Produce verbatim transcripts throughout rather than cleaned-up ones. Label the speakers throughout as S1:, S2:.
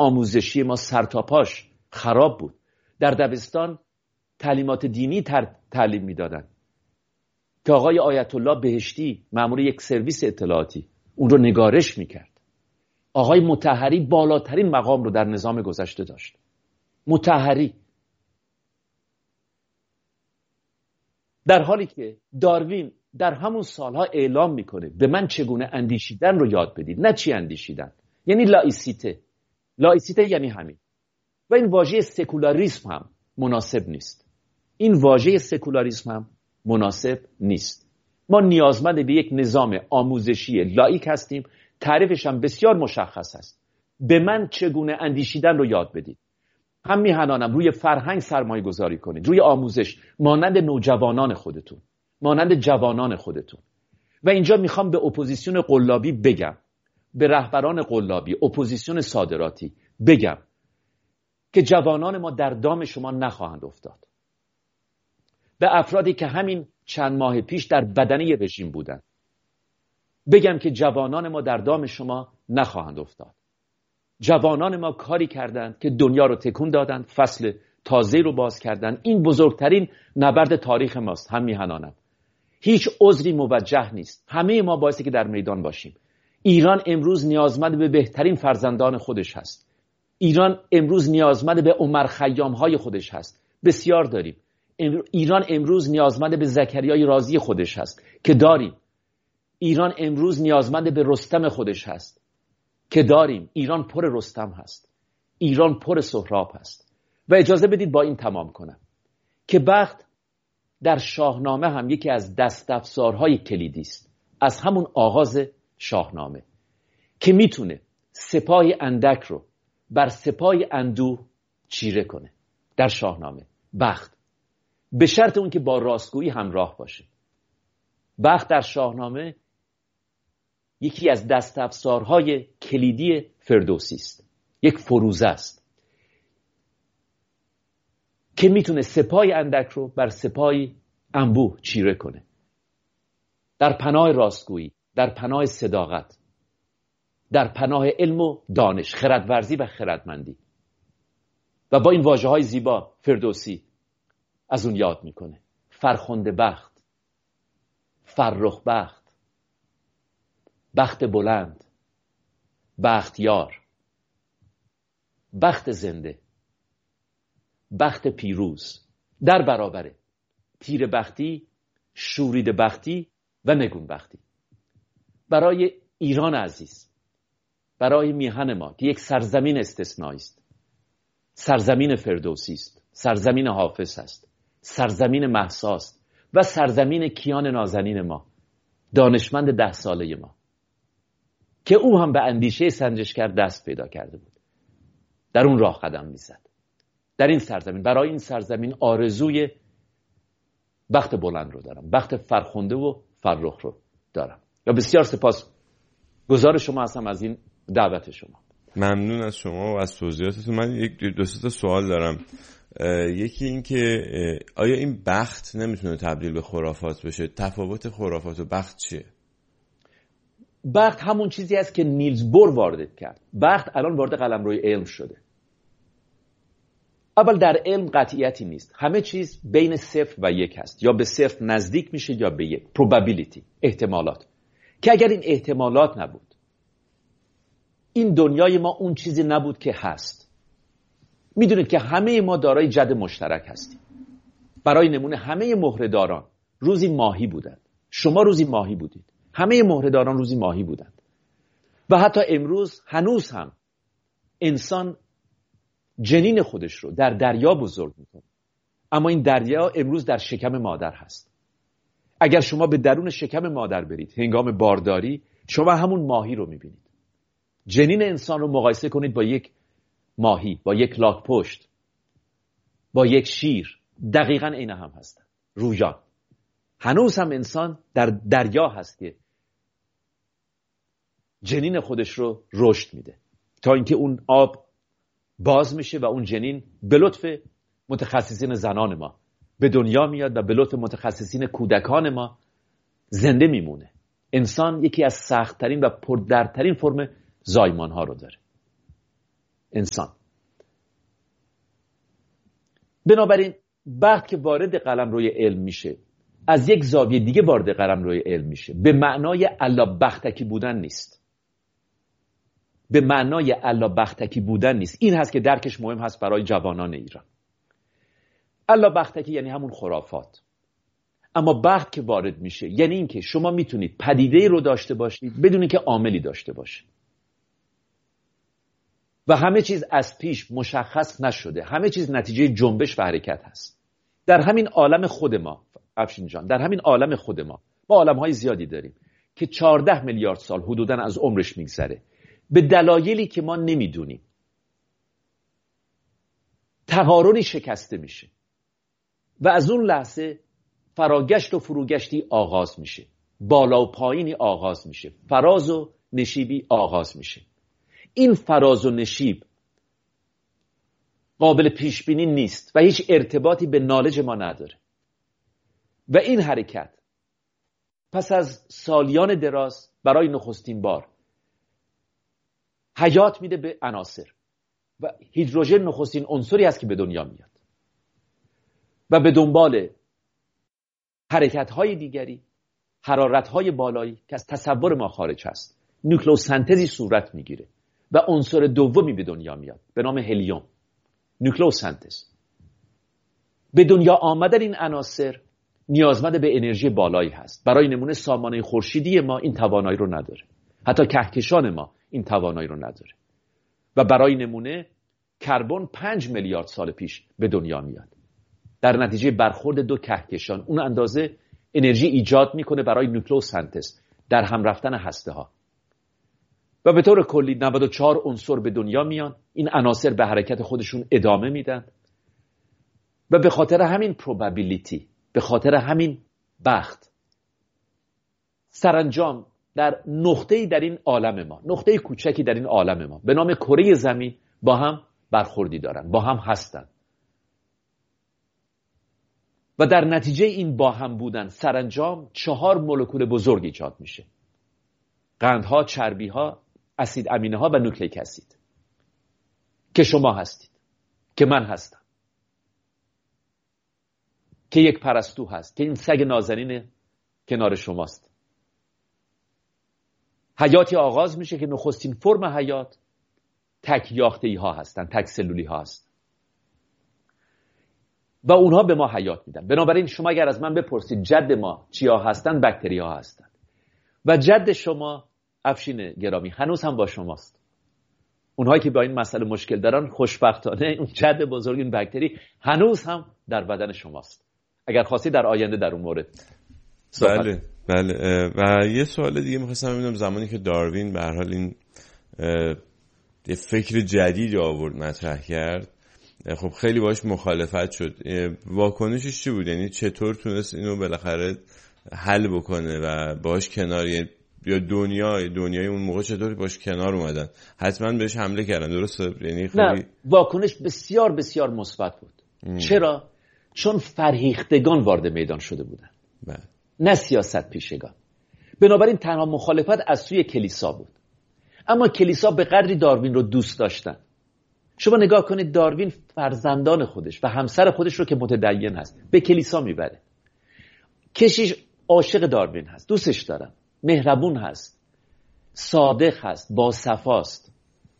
S1: آموزشی ما سرتاپاش خراب بود. در دبستان تعلیمات دینی تر تعلیم میدادن که آقای آیت الله بهشتی مأمور یک سرویس اطلاعاتی اون رو نگارش میکرد. آقای مطهری بالاترین مقام رو در نظام گذشته داشت. مطهری. در حالی که داروین در همون سالها اعلام میکنه به من چگونه اندیشیدن رو یاد بدید، نه چی اندیشیدن. یعنی لایسیته. لایسیته یعنی همین. و این واژه سکولاریسم هم مناسب نیست. این واژه سکولاریسم هم مناسب نیست. ما نیازمند به یک نظام آموزشی لایک هستیم. تعریفش هم بسیار مشخص است. به من چگونه اندیشیدن رو یاد بدید. هم میهنانم روی فرهنگ سرمایه گذاری کنید، روی آموزش، مانند نوجوانان خودتون، مانند جوانان خودتون. و اینجا میخوام به اپوزیسیون قلابی بگم، به رهبران قلابی، اپوزیسیون صادراتی بگم که جوانان ما در دام شما نخواهند افتاد. به افرادی که همین چند ماه پیش در بدنه رژیم بودند بگم که جوانان ما در دام شما نخواهند افتاد. جوانان ما کاری کردند که دنیا رو تکون دادند، فصل تازه رو باز کردند. این بزرگترین نبرد تاریخ ماست. هم میهنانم هیچ عذری موجه نیست. همه ما باعثی که در میدان باشیم. ایران امروز نیازمند به بهترین فرزندان خودش هست. ایران امروز نیازمند به عمر خیام های خودش هست. بسیار داریم. ایران امروز نیازمند به زکریای رازی خودش هست که داریم. ایران امروز نیازمند به رستم خودش هست که داریم. ایران پر رستم هست. ایران پر سهراب هست. و اجازه بدید با این تمام کنم که بخت در شاهنامه هم یکی از دستافزارهای کلیدی است. از همون آغاز شاهنامه که میتونه سپاهی اندک رو بر سپاهی اندوه چیره کنه. در شاهنامه بخت، به شرط اون که با راستگویی همراه باشه. بخت در شاهنامه یکی از دستافزارهای کلیدی فردوسی است. یک فروزه است که میتونه سپاهی اندک رو بر سپاهی انبوه چیره کنه. در پناه راستگویی، در پناه صداقت، در پناه علم و دانش، خردورزی و خردمندی. و با این واژه‌های زیبا فردوسی از اون یاد میکنه. فرخنده بخت، فرخ بخت، بخت بلند، بختیار، بخت زنده، بخت پیروز، در برابر تیر بختی، شورید بختی و نگون بختی. برای ایران عزیز، برای میهن ما که یک سرزمین استثنایی است، سرزمین فردوسی است، سرزمین حافظ است، سرزمین مهسا است و سرزمین کیان نازنین ما، دانشمند ده ساله ما که او هم به اندیشه سنجشگر دست پیدا کرده بود، در اون راه قدم میزد. در این سرزمین، برای این سرزمین آرزوی بخت بلند رو دارم، بخت فرخنده و فرخ رو دارم. و بسیار سپاس گزار شما هستم از این دعوت شما.
S2: ممنون از شما و از توضیحاتتون. من یک دو سه تا سوال دارم. یکی این که آیا این بخت نمیتونه تبدیل به خرافات بشه؟ تفاوت خرافات و بخت چیه؟
S1: بخت همون چیزی است که نیلز بور وارد کرد. بخت الان وارد قلمروی علم شده. اول در علم قطعیتی نیست. همه چیز بین صفر و یک هست. یا به صفر نزدیک میشه یا به یک. probability، احتمالات. که اگر این احتمالات نبود، این دنیای ما اون چیزی نبود که هست. میدونید که همه ما دارای جد مشترک هستیم. برای نمونه همه مهره‌داران روزی ماهی بودند. شما روزی ماهی بودید. همه مهره‌داران روزی ماهی بودند. و حتی امروز هنوز هم انسان جنین خودش رو در دریا بزرگ میکنه. اما این دریا امروز در شکم مادر هست. اگر شما به درون شکم مادر برید هنگام بارداری، شما همون ماهی رو میبینید. جنین انسان رو مقایسه کنید با یک ماهی، با یک لاک‌پشت، با یک شیر. دقیقاً عین هم هستن. رویان. هنوز هم انسان در دریا هست که جنین خودش رو رشد میده تا اینکه اون آب باز میشه و اون جنین به لطف متخصصین زنان ما به دنیا میاد و به لطف متخصصین کودکان ما زنده میمونه. انسان یکی از سخت‌ترین و پردردترین فرم زایمان ها رو داره. انسان. بنابراین بخت که وارد قلمروی علم میشه از یک زاویه دیگه وارد قلمروی علم میشه، به معنای الا بختکی بودن نیست. به معنای الا بختکی بودن نیست. این هست که درکش مهم هست برای جوانان ایران. الا بختکی یعنی همون خرافات. اما بخت که وارد میشه یعنی این که شما میتونید پدیده‌ای رو داشته باشید بدون که عاملی داشته باشه و همه چیز از پیش مشخص نشده، همه چیز نتیجه جنبش و حرکت هست. در همین عالم خود ما افشین جان، در همین عالم خود ما ما عالم‌های زیادی داریم که چهارده میلیارد سال حدوداً از عمرش میگذره، به دلایلی که ما نمیدونیم تقارنی شکسته میشه و از اون لحظه فراگشت و فروگشتی آغاز میشه، بالا و پایینی آغاز میشه، فراز و نشیبی آغاز میشه. این فراز و نشیب قابل پیش بینی نیست و هیچ ارتباطی به نالج ما نداره و این حرکت پس از سالیان دراز برای نخستین بار حیات میده به عناصر و هیدروژن نخستین عنصری است که به دنیا میاد و به دنبال حرکت‌های دیگری، حرارت‌های بالایی که از تصور ما خارج هست، نوکلئوسنتزی صورت میگیره و عنصر دومی به دنیا میاد به نام هلیوم. نوکلئوسنتز. به دنیا آمدن این عناصر نیازمند به انرژی بالایی هست. برای نمونه سامانه خورشیدی ما این توانایی رو نداره. حتی کهکشان ما این توانایی رو نداره. و برای نمونه کربن پنج میلیارد سال پیش به دنیا میاد. در نتیجه برخورد دو کهکشان اون اندازه انرژی ایجاد میکنه برای نوکلئوسنتز در هم رفتن هسته ها. و به طور کلی نود و چهار عنصر به دنیا میان، این عناصر به حرکت خودشون ادامه میدن و به خاطر همین probability، به خاطر همین بخت، سرانجام در نقطه‌ای در این عالم ما، نقطه کوچکی در این عالم ما به نام کره زمین با هم برخوردی دارن، با هم هستن و در نتیجه این با هم بودن سرانجام چهار مولکول بزرگ ایجاد میشه: قندها، چربیها، اسید امینه ها و نوکلئیک اسید که شما هستید، که من هستم، که یک پرستو هست، که این سگ نازنین کنار شماست. حیاتی آغاز میشه که نخستین فرم حیات تک یاخته‌ای ها هستن، تک سلولی ها هستن و اونها به ما حیات میدن. بنابراین شما اگر از من بپرسید جد ما چیا هستن، بکتری ها هستن و جد شما افشین گرامی هنوز هم با شماست. اونهایی که با این مسئله مشکل دارن خوشبختانه اون جد بزرگ این بکتری هنوز هم در بدن شماست. اگر خواستی در آینده در اون مورد صحبت.
S2: بله بله. و یه سوال دیگه می‌خواستم ببینم، زمانی که داروین به هر حال این یه فکر جدید آورد مطرح کرد، خب خیلی باش مخالفت شد، واکنشش چی بود؟ یعنی چطور تونست اینو بالاخره حل بکنه و باش کنار، یا دنیا دنیای اون موقع چطور باش کنار اومدن؟ حتما بهش حمله کردن، درسته؟ یعنی خیلی
S1: نه، واکنش بسیار بسیار مثبت بود. ام. چرا؟ چون فرهیختگان وارد میدان شده بودن،
S2: بله،
S1: نه سیاست پیشگان. بنابراین تنها مخالفت از سوی کلیسا بود. اما کلیسا به قدری داروین رو دوست داشتن. شما نگاه کنید، داروین فرزندان خودش و همسر خودش رو که متدین هست به کلیسا میبره. کشیش عاشق داروین هست، دوستش دارن، مهربون هست، صادق هست، با صفاست،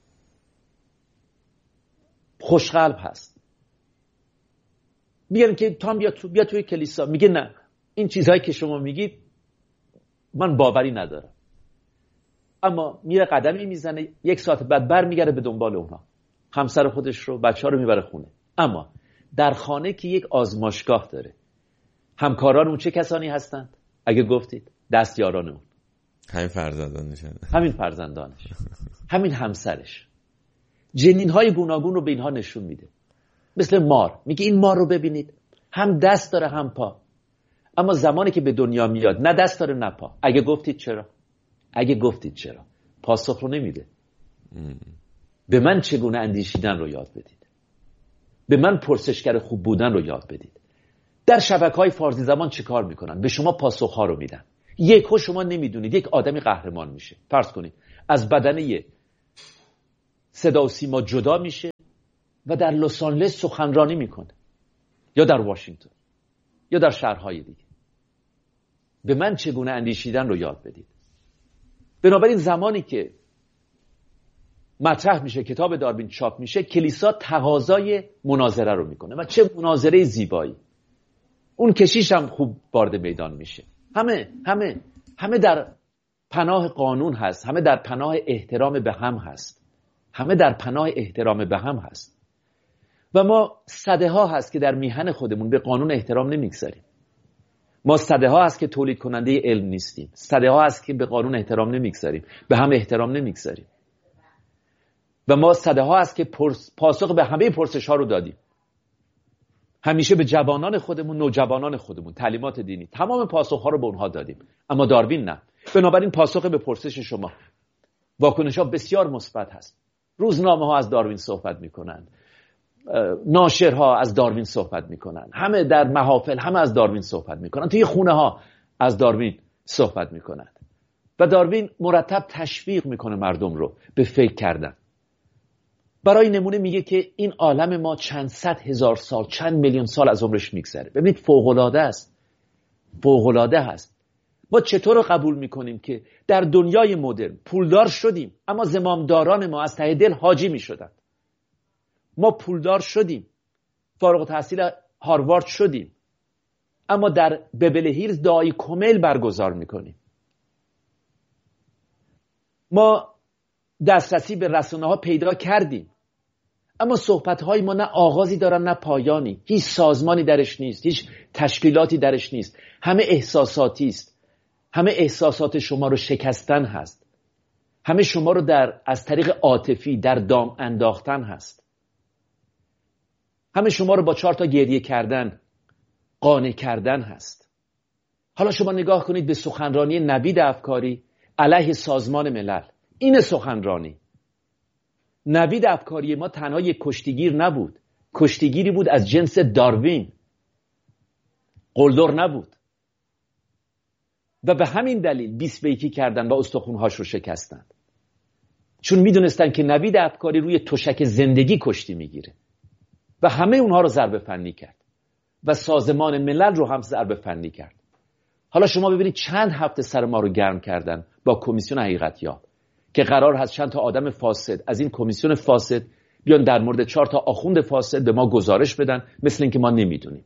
S1: خوشقلب هست. میگن که تام بیا تو بیا توی کلیسا. میگه نه، این چیزهایی که شما میگید من باوری ندارم. اما میره قدمی میزنه، یک ساعت بعد برمیگرده به دنبال اونها، همسر خودش رو، بچه‌ها رو میبره خونه. اما در خانه که یک آزمایشگاه داره، همکاران اون چه کسانی هستند؟ اگه گفتید دستیاران اون،
S2: همین فرزندانش
S1: همین فرزندانش همین همسرش. جنین‌های گوناگون رو به اینها نشون میده، مثل مار. میگه این مار رو ببینید، هم دست داره هم پا، اما زمانی که به دنیا میاد نه دست داره نه پا. اگه گفتید چرا؟ اگه گفتید چرا؟ پاسخ رو نمیده. به من چگونه اندیشیدن رو یاد بدید، به من پرسشگر خوب بودن رو یاد بدید. در شبکه‌های فارسی زبان چه کار میکنن؟ به شما پاسخ‌ها رو میدن. یکو شما نمیدونید یک آدمی قهرمان میشه. فرض کنید از بدنه صدا و سیما جدا میشه و در لس آنجلس سخنرانی میکنه یا در واشنگتن یا در شهرهای دیگه. به من چگونه اندیشیدن رو یاد بدید. بنابراین زمانی که مطرح میشه کتاب داروین چاپ میشه، کلیسا تقاضای مناظره رو میکنه و چه مناظره زیبایی. اون کشیش هم خوب وارد میدان میشه. همه همه همه در پناه قانون هست، همه در پناه احترام به هم هست، همه در پناه احترام به هم هست. و ما صده ها هست که در میهن خودمون به قانون احترام نمیگذاریم. ما صده ها هست که تولید کننده علم نیستیم. صده ها هست که به قانون احترام نمیگذاریم، به هم احترام نمیگذاریم. و ما صده ها هست که پاسخ به همه پرسش ها رو دادیم. همیشه به جوانان خودمون، نوجوانان خودمون تعلیمات دینی، تمام پاسخ ها رو به اونها دادیم. اما داروین نه. بنابراین پاسخ به پرسش شما، واکنش ها بسیار مثبت هست. روزنامه ها از داروین صحبت میکنن، ناشرها از داروین صحبت میکنن، همه در محافل همه از داروین صحبت میکنن، توی خونه ها از داروین صحبت میکنن. و داروین مرتب تشویق میکنه مردم رو به فکر کردن. برای نمونه میگه که این عالم ما چند صد هزار سال، چند میلیون سال از عمرش میگذره. ببینید فوق‌العاده است، فوق‌العاده است. ما چطور رو قبول میکنیم که در دنیای مدرن پولدار شدیم اما زمامداران ما از ته دل حاجی میشدن؟ ما پولدار شدیم، فارغ التحصیل هاروارد شدیم، اما در ببل هیلز دعای کمیل برگزار میکنیم. ما دسترسی به رسانه ها پیدا کردیم، اما صحبت های ما نه آغازی دارن نه پایانی. هیچ سازمانی درش نیست، هیچ تشکیلاتی درش نیست. همه احساساتی است. همه احساسات شما رو شکستن هست. همه شما رو در از طریق عاطفی در دام انداختن هست. همه شما رو با چهار تا گریه کردن قانع کردن هست. حالا شما نگاه کنید به سخنرانی نوید افکاری علیه سازمان ملل. این سخنرانی نوید افکاری ما تنها یک کشتیگیر نبود، کشتیگیری بود از جنس داروین، قلدر نبود. و به همین دلیل بیست به یکی کردن و استخونهاش رو شکستن، چون میدونستن که نوید افکاری روی تشک زندگی کشتی میگیره و همه اونها رو ضربه فنی کرد و سازمان ملل رو هم ضربه فنی کرد. حالا شما ببینید چند هفته سر ما رو گرم کردن با کمیسیون حقیقتیاب که قرار هست چند تا آدم فاسد از این کمیسیون فاسد بیان در مورد چهار تا آخوند فاسد به ما گزارش بدن، مثل اینکه ما نمیدونیم.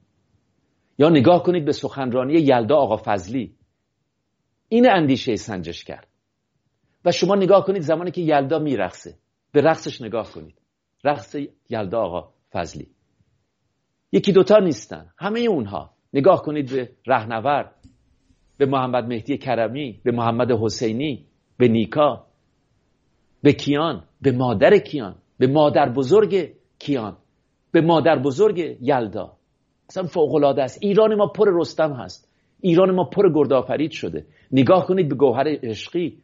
S1: یا نگاه کنید به سخنرانی یلدا آقا فضلی، این اندیشه سنجش کرد. و شما نگاه کنید زمانی که یلدا میرقصه، به رقصش نگاه کنید، رقص یلدا آقا فضلی. یکی دوتا نیستن، همه اونها. نگاه کنید به رهنورد، به محمد مهدی کرمی، به محمد حسینی، به نیکا، به کیان، به مادر کیان، به مادر بزرگ کیان، به مادر بزرگ یلدا. اصلا فوق‌العاده است. ایران ما پر رستم هست، ایران ما پر گردآفرید شده. نگاه کنید به گوهر عشقی.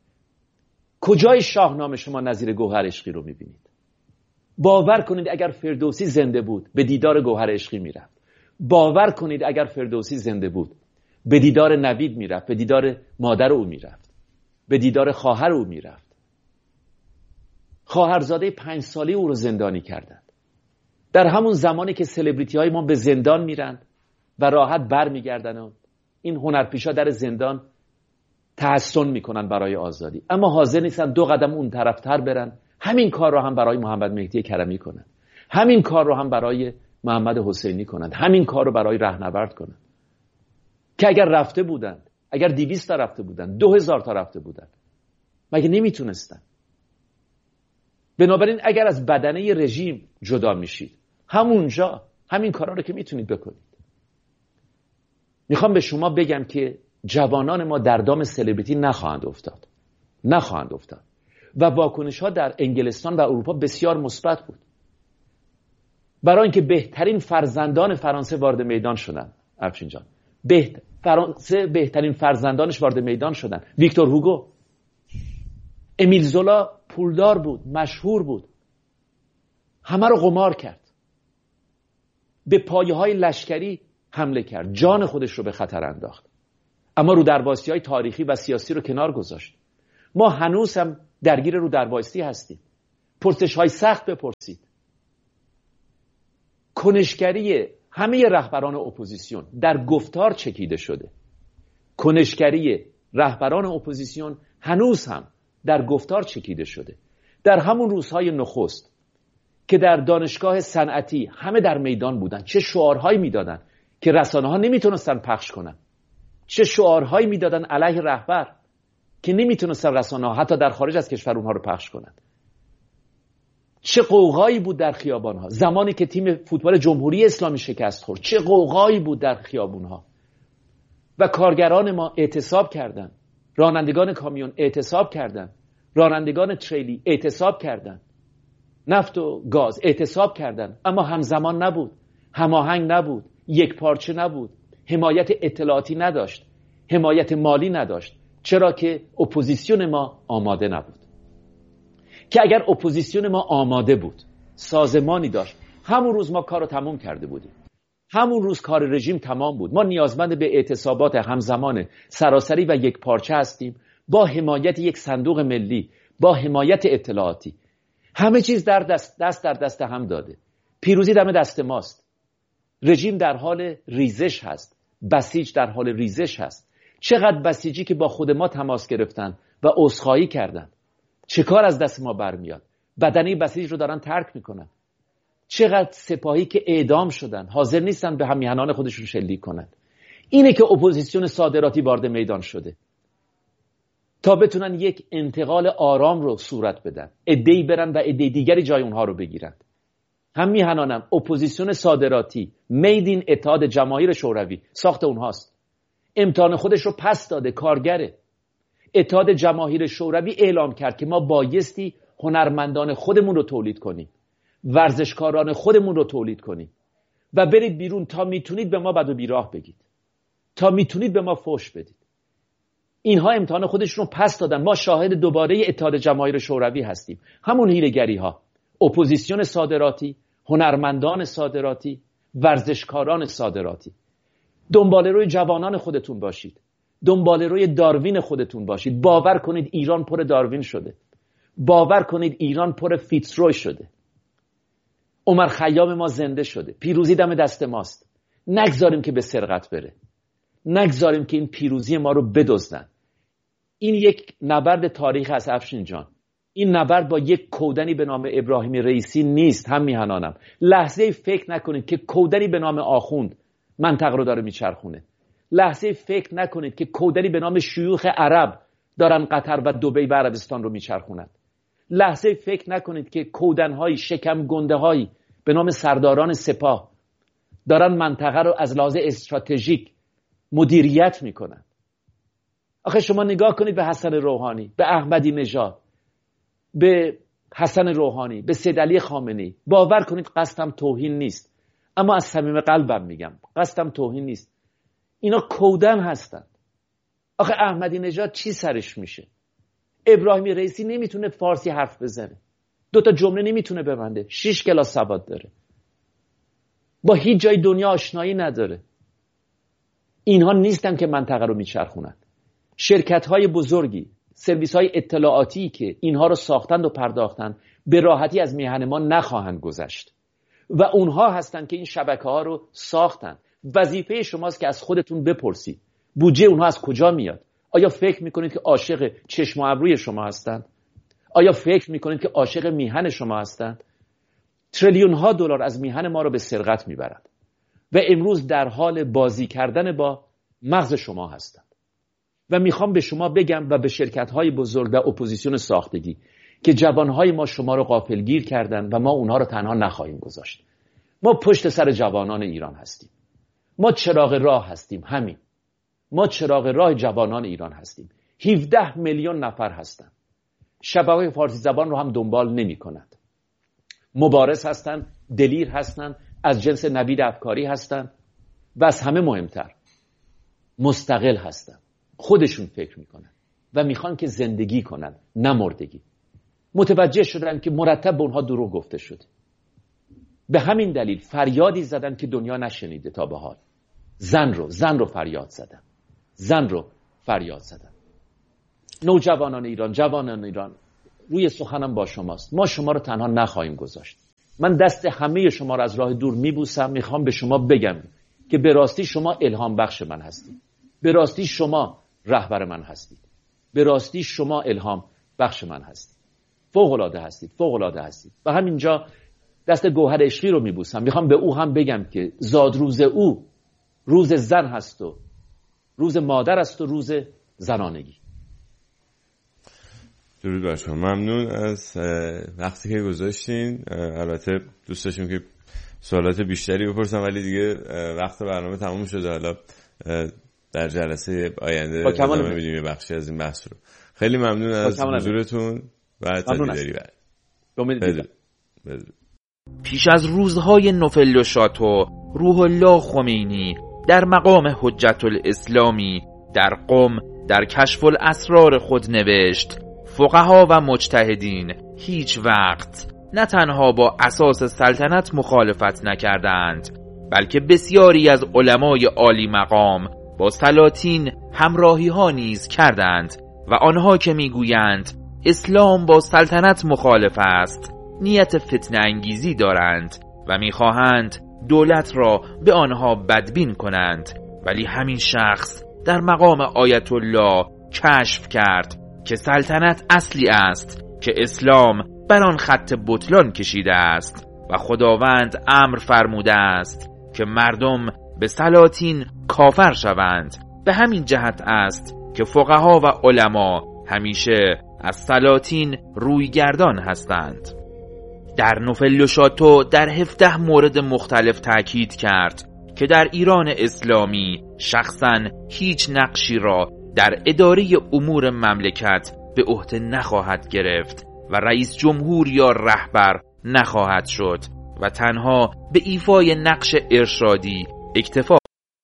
S1: کجای شاهنامه شما نظیر گوهر عشقی رو میبینید؟ باور کنید اگر فردوسی زنده بود به دیدار گوهر عشقی میرفت. باور کنید اگر فردوسی زنده بود به دیدار نوید میرفت، به دیدار مادر او میرفت، به دیدار خواهر او میرفت. خواهرزاده پنج ساله او رو زندانی کردند. در همون زمانی که سلبریتی های ما به زندان میرن و راحت بر میگردن و این هنرپیشا در زندان تحسن میکنن برای آزادی، اما حاضر نیستن دو قدم اون طرفتر برن. همین کار رو هم برای محمد مهدی کرمی کنن، همین کار رو هم برای محمد حسینی کنند، همین کار رو برای رهنورد کنند که اگر رفته بودند، اگر دویست تا رفته بودند، دو هزار تا رفته بودند، مگه نمیتونستن؟ بنابراین اگر از بدنه رژیم جدا میشید، همونجا همین کارا رو که میتونید بکنید. میخوام به شما بگم که جوانان ما در دام سلبریتی نخواهند افتاد، نخواهند افتاد. و واکنش ها در انگلستان و اروپا بسیار مثبت بود. برای اینکه بهترین فرزندان فرانسه وارد میدان شدن، افشین جان، بهت... فرانسه بهترین فرزندانش وارد میدان شدن. ویکتور هوگو، امیل زولا پولدار بود، مشهور بود، همه رو قمار کرد، به پایه های لشکری حمله کرد، جان خودش رو به خطر انداخت، اما رو درباستی های تاریخی و سیاسی رو کنار گذاشت. ما هنوز هم درگیر رو درباستی هستیم. پرسش های سخت بپرسید. کنشگری همه رهبران اپوزیسیون در گفتار چکیده شده. کنشگری رهبران اپوزیسیون هنوز هم در گفتار چکیده شده. در همون روزهای نخست که در دانشگاه صنعتی همه در میدان بودن، چه شعارهایی میدادن که رسانه ها نمیتونستن پخش کنن، چه شعارهایی میدادن علیه رهبر که نمیتونستن رسانه ها حتی در خارج از کشور اونها رو پخش کنن. چه قوقایی بود در خیابانها زمانی که تیم فوتبال جمهوری اسلامی شکست خورد. چه قوقایی بود در خیابانها و کارگران ما اعتصاب کردند، رانندگان کامیون اعتصاب کردند، رانندگان تریلی اعتصاب کردند، نفت و گاز اعتصاب کردند، اما همزمان نبود، هماهنگ نبود، یک پارچه نبود، حمایت اطلاعاتی نداشت، حمایت مالی نداشت. چرا که اپوزیسیون ما آماده نبود. که اگر اپوزیسیون ما آماده بود، سازمانی داشت، همون روز ما کار رو تمام کرده بودیم. همون روز کار رژیم تمام بود. ما نیازمند به اعتصابات همزمان سراسری و یک پارچه هستیم، با حمایت یک صندوق ملی، با حمایت اطلاعاتی. همه چیز در دست دست در دست هم داده. پیروزی دم دست ماست. رژیم در حال ریزش هست. بسیج در حال ریزش هست. چقدر بسیجی که با خود ما تماس گرفتن و عذرخواهی کردن. چه کار از دست ما برمیاد؟ بدنه بسیج رو دارن ترک میکنن. چقدر سپاهی که اعدام شدن حاضر نیستن به همیهنان خودشون شلیک کنن. اینه که اپوزیسیون صادراتی وارد میدان شده تا بتونن یک انتقال آرام رو صورت بدن، عده‌ای برن و عده دیگری جای اونها رو بگیرن. همیهنانم اپوزیسیون صادراتی میدین اتحاد جماهیر شوروی ساخت اونهاست. امتحان خودش رو پس داده، کارگره. اتحاد جماهیر شوروی اعلام کرد که ما بایستی هنرمندان خودمون رو تولید کنیم، ورزشکاران خودمون رو تولید کنیم و برید بیرون تا میتونید به ما بد و بیراه بگید، تا میتونید به ما فحش بدید. اینها امتحان خودشون رو پس دادن. ما شاهد دوباره اتحاد جماهیر شوروی هستیم. همون هیله‌گری ها، اپوزیسیون صادراتی، هنرمندان صادراتی، ورزشکاران صادراتی. دنباله روی جوانان خودتون باشید. دنباله روی داروین خودتون باشید. باور کنید ایران پر داروین شده. باور کنید ایران پر فیتزروی شده. عمر خیام ما زنده شده. پیروزی دم دست ماست. نگذاریم که به سرقت بره. نگذاریم که این پیروزی ما رو بدزدن. این یک نبرد تاریخ است افشین جان. این نبرد با یک کودنی به نام ابراهیم رئیسی نیست. هم میهنانم لحظه فکر نکنید که کودنی به نام آخوند منطقه رو داره میچرخونه. لحظه فکر نکنید که کودنی به نام شیوخ عرب دارن قطر و دبی و عربستان رو میچرخونن. لحظه فکر نکنید که کودن‌های شکم گنده‌هایی به نام سرداران سپاه دارن منطقه رو از لحاظ استراتژیک مدیریت میکنن. آخه شما نگاه کنید به حسن روحانی، به احمدی نژاد، به حسن روحانی، به سید علی خامنه‌ای. باور کنید قصدم توهین نیست، اما از صمیم قلبم میگم قصدم توهین نیست. اینا کودن هستند. آخه احمدی نژاد چی سرش میشه؟ ابراهیمی رئیسی نمیتونه فارسی حرف بزنه، دو تا جمله نمیتونه ببنده، شش کلاس سواد داره، با هیچ جای دنیا آشنایی نداره. اینها نیستن که منطقه رو میچرخونن. شرکت‌های بزرگی، سرویس‌های اطلاعاتی که اینها رو ساختند و پرداختند به راحتی از میهن ما نخواهند گذشت و اونها هستن که این شبکه‌ها رو ساختن. وظیفه شماست که از خودتون بپرسید بودجه اونها از کجا میاد. آیا فکر میکنید که عاشق چشم و ابروی شما هستند؟ آیا فکر میکنید که عاشق میهن شما هستند؟ تریلیون ها دلار از میهن ما رو به سرقت میبرند و امروز در حال بازی کردن با مغز شما هستند. و میخوام به شما بگم و به شرکت های بزرگ و اپوزیسیون ساختگی که جوانهای ما شما رو غافلگیر کردن و ما اونها رو تنها نخواهیم گذاشت. ما پشت سر جوانان ایران هستیم. ما چراغ راه هستیم. همین ما چراغ راه جوانان ایران هستیم. هفده میلیون نفر هستند. شبکه‌های فارسی زبان رو هم دنبال نمی کند. مبارز هستند، دلیر هستند، از جنس نوید افکاری هستند و از همه مهمتر مستقل هستند. خودشون فکر میکنن و میخوان که زندگی کنن، نه مردگی. متوجه شدن که مرتب به اونها دروغ گفته شده. به همین دلیل فریادی زدن که دنیا نشنیده تا به حال. زن رو زن رو فریاد زدن. زن رو فریاد زدن. نوجوانان ایران، جوانان ایران، روی سخنم با شماست. ما شما رو تنها نخواهیم گذاشت. من دست همه شما رو از راه دور میبوسم. میخوام به شما بگم که به راستی شما الهام بخش من هستید. به راستی شما رهبر من هستید. به راستی شما الهام بخش من هستید. فوق العاده هستید. فوق العاده هستید. و همینجا دست گوهر عشقی رو میبوسم. میخوام به او هم بگم که زاد روز او روز زن هست و روز مادر است و روز زنانگی.
S2: درود بر شما. ممنون از وقتی که گذاشتین. البته دوست داشتیم که سوالات بیشتری بپرسم ولی دیگه وقت برنامه تموم شده. حالا در جلسه آینده ادامه میدیم یه بخشی از این بحث رو. خیلی ممنون از حضورتون و تدیداری بعد.
S3: پیش از روزهای نوفل و شاتو، روح الله خمینی در مقام حجت الاسلامی در قم در کشف الاسرار خود نوشت: فقها و مجتهدین هیچ وقت نه تنها با اساس سلطنت مخالفت نکردند، بلکه بسیاری از علمای عالی مقام با سلاطین همراهی ها نیز کردند و آنها که میگویند اسلام با سلطنت مخالف است، نیت فتنه انگیزی دارند و میخواهند دولت را به آنها بدبین کنند. ولی همین شخص در مقام آیت الله کشف کرد که سلطنت اصلی است که اسلام بر آن خط بطلان کشیده است و خداوند امر فرموده است که مردم به سلاطین کافر شوند. به همین جهت است که فقها و علما همیشه از سلاطین رویگردان هستند. در نوفل و شاتو در هفده مورد مختلف تأکید کرد که در ایران اسلامی شخصاً هیچ نقشی را در اداره امور مملکت به عهده نخواهد گرفت و رئیس جمهور یا رهبر نخواهد شد و تنها به ایفای نقش ارشادی اکتفا.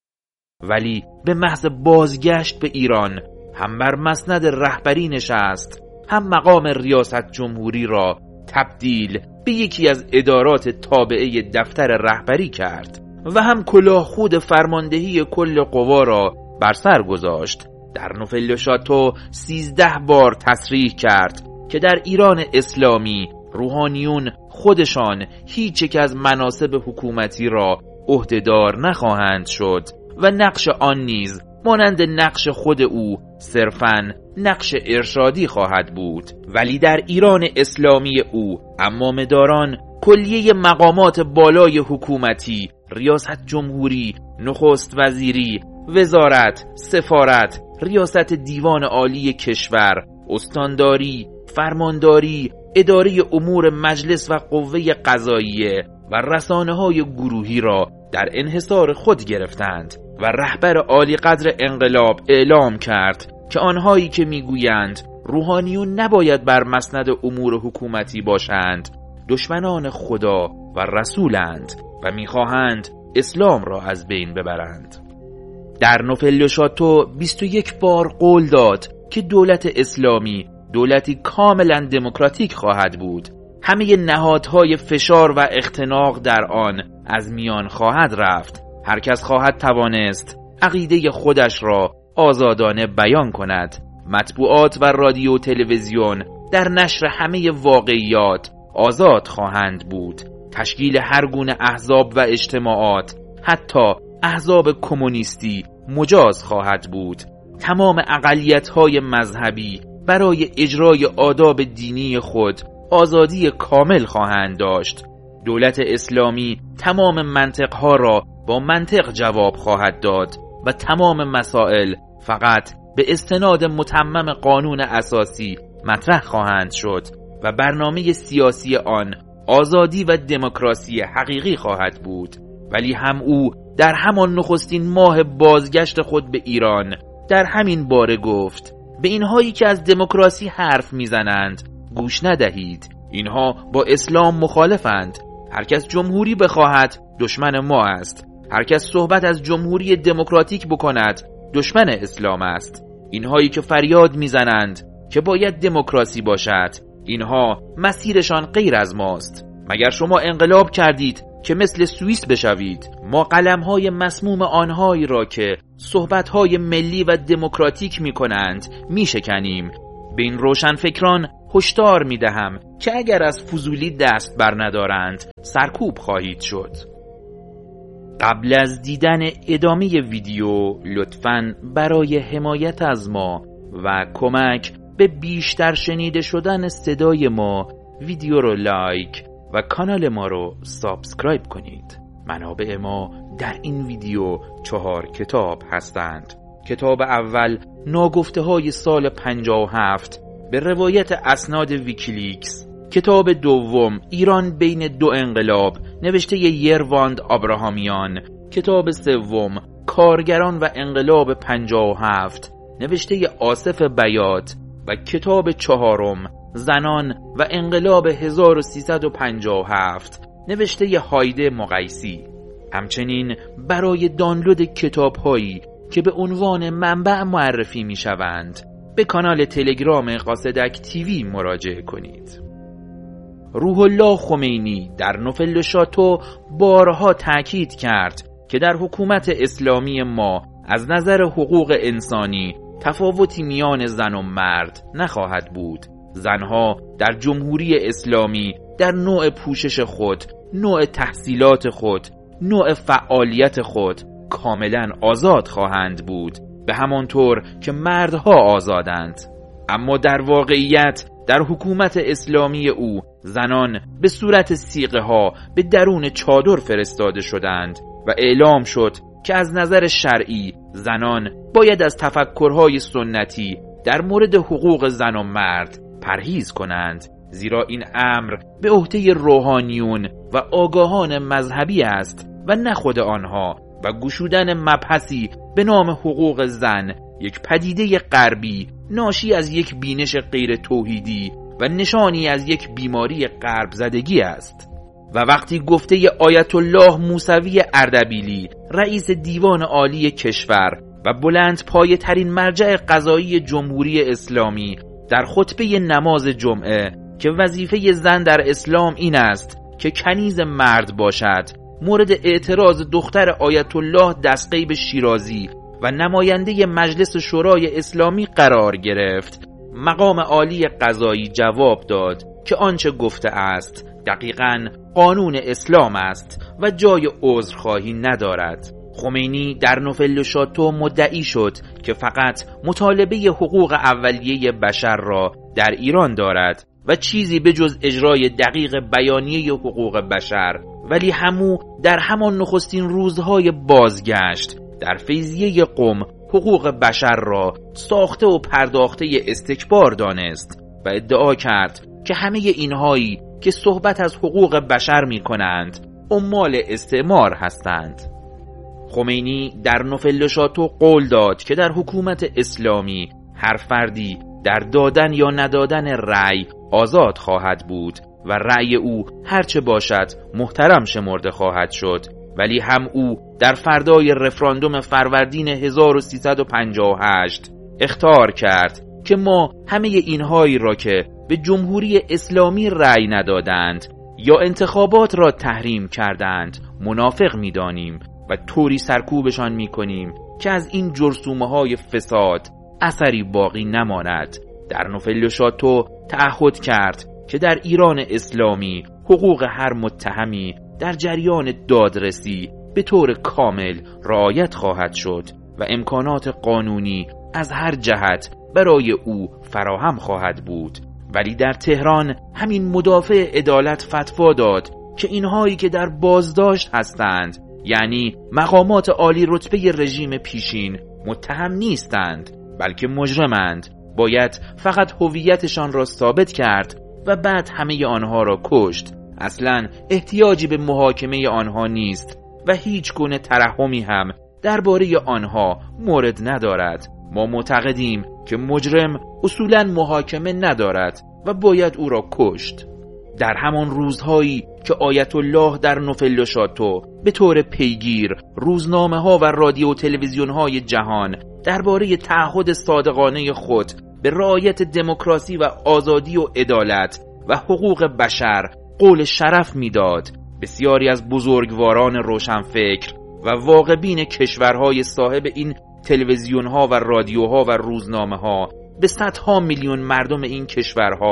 S3: ولی به محض بازگشت به ایران هم بر مسند رهبری نشست، هم مقام ریاست جمهوری را تبدیل به یکی از ادارات تابعه دفتر رهبری کرد و هم کلاه خود فرماندهی کل قوا را بر سر گذاشت. در نوفل و شاتو سیزده بار تصریح کرد که در ایران اسلامی روحانیون خودشان هیچ یک از مناصب حکومتی را عهدهدار نخواهند شد و نقش آن نیز مانند نقش خود او صرفاً نقش ارشادی خواهد بود. ولی در ایران اسلامی او عمامه‌داران کلیه مقامات بالای حکومتی، ریاست جمهوری، نخست وزیری، وزارت، سفارت، ریاست دیوان عالی کشور، استانداری، فرمانداری، اداره امور مجلس و قوه قضاییه و رسانه‌های گروهی را در انحصار خود گرفتند و رهبر عالی قدر انقلاب اعلام کرد که آنهایی که میگویند روحانیون نباید بر مسند امور حکومتی باشند دشمنان خدا و رسولند و میخواهند اسلام را از بین ببرند. در نوفل و شاتو بیست و یک بار قول داد که دولت اسلامی دولتی کاملا دموکراتیک خواهد بود. همه نهادهای فشار و اختناق در آن از میان خواهد رفت. هر کس خواهد توانست عقیده خودش را آزادانه بیان کند. مطبوعات و رادیو تلویزیون در نشر همه واقعیات آزاد خواهند بود. تشکیل هر گونه احزاب و اجتماعات، حتی احزاب کمونیستی، مجاز خواهد بود. تمام اقلیت‌های مذهبی برای اجرای آداب دینی خود آزادی کامل خواهند داشت. دولت اسلامی تمام منطقها را با منطق جواب خواهد داد و تمام مسائل فقط به استناد متمم قانون اساسی مطرح خواهند شد و برنامه سیاسی آن آزادی و دموکراسی حقیقی خواهد بود. ولی هم او در همان نخستین ماه بازگشت خود به ایران در همین باره گفت: به اینهایی که از دموکراسی حرف میزنند گوش ندهید. اینها با اسلام مخالفند. هر کس جمهوری بخواهد دشمن ما است. هر کس صحبت از جمهوری دموکراتیک بکند دشمن اسلام است. اینهایی که فریاد میزنند که باید دموکراسی باشد، اینها مسیرشان غیر از ماست. مگر شما انقلاب کردید که مثل سوئیس بشوید؟ ما قلم‌های مسموم آنهایی را که صحبت‌های ملی و دموکراتیک می‌کنند می‌شکنیم. به این روشنفکران هشدار می دهم که اگر از فضولی دست بر ندارند سرکوب خواهید شد. قبل از دیدن ادامه ویدیو لطفاً برای حمایت از ما و کمک به بیشتر شنیده شدن صدای ما ویدیو رو لایک و کانال ما رو سابسکرایب کنید. منابع ما در این ویدیو چهار کتاب هستند. کتاب اول ناگفته های سال پنجاه و هفت به روایت اسناد ویکیلیکس. کتاب دوم ایران بین دو انقلاب نوشته یرواند آبراهامیان. کتاب سوم کارگران و انقلاب پنجاه و هفت نوشته آصف بیات و کتاب چهارم زنان و انقلاب هزار و سیصد و پنجاه و هفت نوشته هایده مقیسی. همچنین برای دانلود کتاب هایی که به عنوان منبع معرفی می شوند به کانال تلگرام قاصدک تیوی مراجعه کنید. روح الله خمینی در نوفل شاتو بارها تأکید کرد که در حکومت اسلامی ما از نظر حقوق انسانی تفاوتی میان زن و مرد نخواهد بود. زنها در جمهوری اسلامی در نوع پوشش خود، نوع تحصیلات خود، نوع فعالیت خود کاملا آزاد خواهند بود، به همان طور که مردها آزادند. اما در واقعیت در حکومت اسلامی او زنان به صورت صیغه ها به درون چادر فرستاده شدند و اعلام شد که از نظر شرعی زنان باید از تفکرهای سنتی در مورد حقوق زن و مرد پرهیز کنند، زیرا این امر به عهده روحانیون و آگاهان مذهبی است و نه خود آنها، و گشودن مبحثی به نام حقوق زن یک پدیده غربی ناشی از یک بینش غیر توحیدی و نشانی از یک بیماری غرب زدگی است. و وقتی گفته آیت الله موسوی اردبیلی رئیس دیوان عالی کشور و بلند پایه ترین مرجع قضایی جمهوری اسلامی در خطبه نماز جمعه که وظیفه زن در اسلام این است که کنیز مرد باشد، مورد اعتراض دختر آیت الله دستغیب شیرازی و نماینده مجلس شورای اسلامی قرار گرفت، مقام عالی قضایی جواب داد که آنچه گفته است دقیقاً قانون اسلام است و جای عذرخواهی ندارد. خمینی در نوفل شاتو مدعی شد که فقط مطالبه حقوق اولیه بشر را در ایران دارد و چیزی به جز اجرای دقیق بیانیه حقوق بشر، ولی همو در همان نخستین روزهای بازگشت در فیضیه قم حقوق بشر را ساخته و پرداخته استکبار دانست و ادعا کرد که همه اینهایی که صحبت از حقوق بشر می کنند عمال استعمار هستند. خمینی در نوفل شاتو قول داد که در حکومت اسلامی هر فردی در دادن یا ندادن رأی آزاد خواهد بود و رأی او هرچه باشد محترم شمرده خواهد شد، ولی هم او در فردای رفراندوم فروردین هزار و سیصد و پنجاه و هشت اخطار کرد که ما همه اینهایی را که به جمهوری اسلامی رأی ندادند یا انتخابات را تحریم کردند منافق می‌دانیم و طوری سرکوبشان می‌کنیم که از این جرثومه های فساد اثری باقی نماند. در نوفل شاتو تعهد کرد که در ایران اسلامی حقوق هر متهمی در جریان دادرسی به طور کامل رعایت خواهد شد و امکانات قانونی از هر جهت برای او فراهم خواهد بود. ولی در تهران همین مدافع عدالت فتوا داد که اینهایی که در بازداشت هستند، یعنی مقامات عالی رتبه رژیم پیشین، متهم نیستند بلکه مجرمند. باید فقط هویتشان را ثابت کرد و بعد همه آنها را کشت. اصلا احتیاجی به محاکمه آنها نیست و هیچ گونه ترحمی هم درباره آنها مورد ندارد. ما معتقدیم که مجرم اصولا محاکمه ندارد و باید او را کشت. در همان روزهایی که آیت الله در نوفل شاتو به طور پیگیر روزنامه ها و رادیو و تلویزیون های جهان درباره تعهد صادقانه خود به رعایت دموکراسی و آزادی و عدالت و حقوق بشر قول شرف میداد، بسیاری از بزرگواران روشنفکر و واقعبین کشورهای صاحب این تلویزیون ها و رادیوها و روزنامه ها به صدها میلیون مردم این کشورها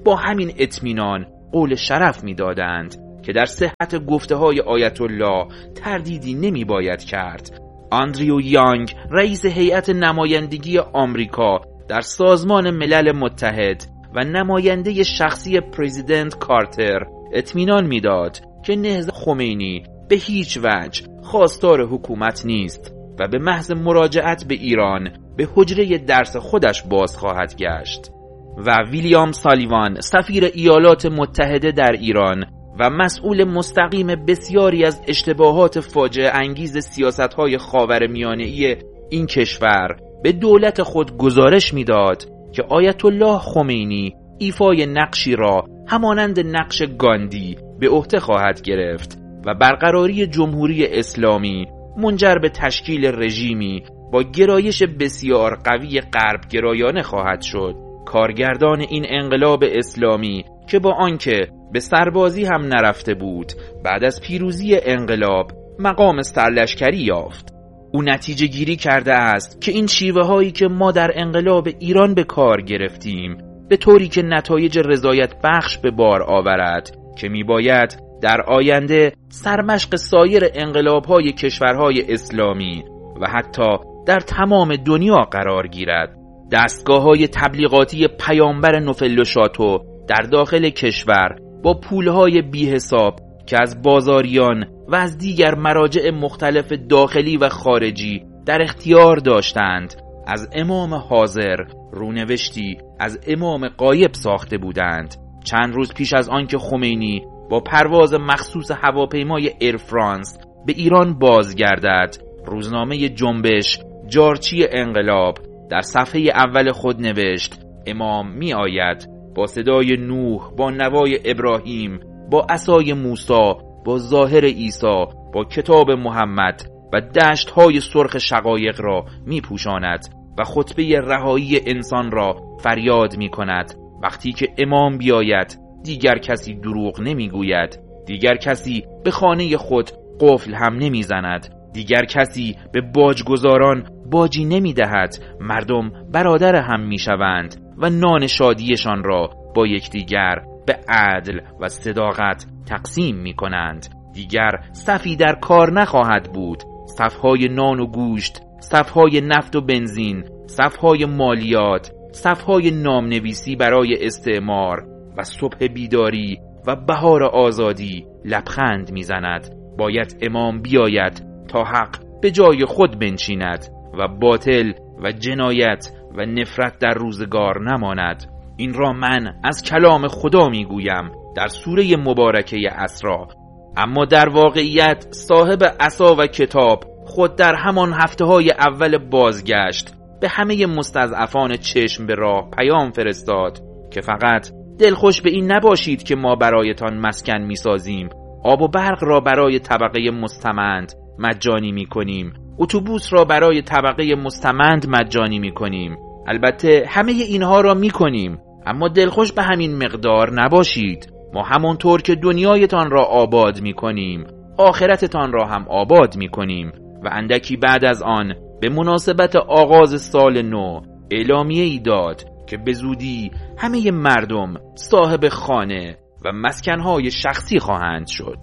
S3: با همین اطمینان قول شرف می‌دادند که در صحت گفته‌های آیت الله تردیدی نمی باید کرد. آندریو یانگ، رئیس هیئت نمایندگی آمریکا در سازمان ملل متحد و نماینده شخصی پرزیدنت کارتر، اطمینان می‌داد که نهضت خمینی به هیچ وجه خواستار حکومت نیست و به محض مراجعت به ایران به حجره درس خودش باز خواهد گشت. و ویلیام سالیوان، سفیر ایالات متحده در ایران و مسئول مستقیم بسیاری از اشتباهات فاجعه انگیز سیاست‌های خاورمیانه‌ای این کشور، به دولت خود گزارش می‌داد که آیت الله خمینی ایفای نقشی را همانند نقش گاندی به عهده خواهد گرفت و برقراری جمهوری اسلامی منجر به تشکیل رژیمی با گرایش بسیار قوی غرب گرایانه خواهد شد. کارگردان این انقلاب اسلامی که با آنکه به سربازی هم نرفته بود، بعد از پیروزی انقلاب مقام سرلشکری یافت. او نتیجه گیری کرده است که این شیوه هایی که ما در انقلاب ایران به کار گرفتیم به طوری که نتایج رضایت بخش به بار آورد که می باید در آینده سرمشق سایر انقلاب های کشورهای اسلامی و حتی در تمام دنیا قرار گیرد. دستگاه های تبلیغاتی پیامبر نوفل و شاتو در داخل کشور با پولهای بی حساب که از بازاریان و از دیگر مراجع مختلف داخلی و خارجی در اختیار داشتند، از امام حاضر رونوشتی از امام غایب ساخته بودند. چند روز پیش از آنکه خمینی با پرواز مخصوص هواپیمای ایر فرانس به ایران بازگردد، روزنامه جنبش جارچی انقلاب در صفحه اول خود نوشت: امام می آید با صدای نوح، با نوای ابراهیم، با عصای موسی، با ظاهر عیسی، با کتاب محمد و دشت‌های سرخ شقایق را می پوشاند و خطبه رهایی انسان را فریاد می کند. وقتی که امام بیاید دیگر کسی دروغ نمی گوید، دیگر کسی به خانه خود قفل هم نمی زند، دیگر کسی به باجگزاران باجی نمی دهد. مردم برادر هم می شوند و نان شادیشان را با یکدیگر به عدل و صداقت تقسیم می کنند. دیگر صفی در کار نخواهد بود. صفهای نان و گوشت، صفهای نفت و بنزین، صفهای مالیات، صفهای نامنویسی برای استعمار و صبح بیداری و بهار آزادی لبخند میزند. باید امام بیاید تا حق به جای خود بنشیند و باطل و جنایت و نفرت در روزگار نماند. این را من از کلام خدا میگویم در سوره مبارکه اسراء. اما در واقعیت صاحب عصا و کتاب خود در همان هفته های اول بازگشت به همه مستضعفان چشم به راه پیام فرستاد که فقط دلخوش به این نباشید که ما برایتان مسکن میسازیم، آب و برق را برای طبقه مستمند مجانی میکنیم، اتوبوس را برای طبقه مستمند مجانی میکنیم. البته همه اینها را میکنیم، اما دلخوش به همین مقدار نباشید. ما همونطور که دنیایتان را آباد میکنیم، آخرتتان را هم آباد میکنیم. و اندکی بعد از آن به مناسبت آغاز سال نو اعلامیه ای داد که به زودی همه مردم صاحب خانه و مسکنهای شخصی خواهند شد.